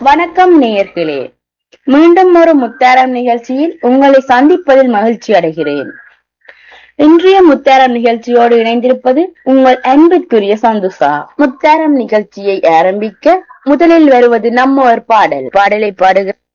வணக்கம் நேயர்களே, மீண்டும் ஒரு முத்தாரம் நிகழ்ச்சியில் உங்களை சந்திப்பதில் மகிழ்ச்சி அடைகிறேன். இன்றைய முத்தாரம் நிகழ்ச்சியோடு இணைந்திருப்பது உங்கள் அன்பிற்குரிய சந்துசா. முத்தாரம் நிகழ்ச்சியை ஆரம்பிக்க முதலில் வருவது நம்ம ஒரு பாடலை பாடுக